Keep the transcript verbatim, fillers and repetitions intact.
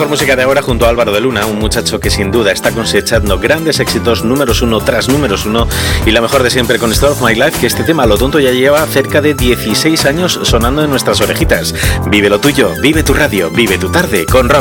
mejor música de ahora junto a Álvaro de Luna, un muchacho que sin duda está cosechando grandes éxitos, números uno tras números uno, y la mejor de siempre con Story of My Life, que este tema, a lo tonto, ya lleva cerca de dieciséis años sonando en nuestras orejitas. Vive lo tuyo, vive tu radio, vive tu tarde con Rock.